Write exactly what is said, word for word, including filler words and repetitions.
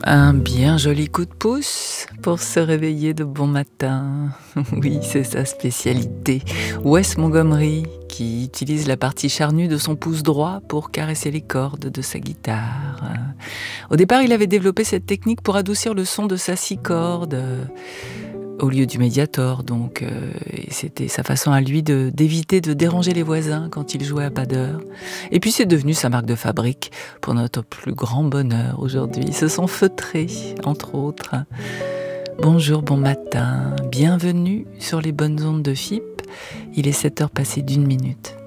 Un bien joli coup de pouce pour se réveiller de bon matin. Oui, c'est sa spécialité. Wes Montgomery, qui utilise la partie charnue de son pouce droit pour caresser les cordes de sa guitare. Au départ, il avait développé cette technique pour adoucir le son de sa six cordes, euh, au lieu du médiator. Donc, euh, et c'était sa façon à lui de, d'éviter de déranger les voisins quand il jouait à pas d'heure. Et puis c'est devenu sa marque de fabrique pour notre plus grand bonheur aujourd'hui. Ils se sont feutrés, entre autres. Bonjour, bon matin, bienvenue sur les bonnes ondes de F I P. Il est sept heures passées d'une minute.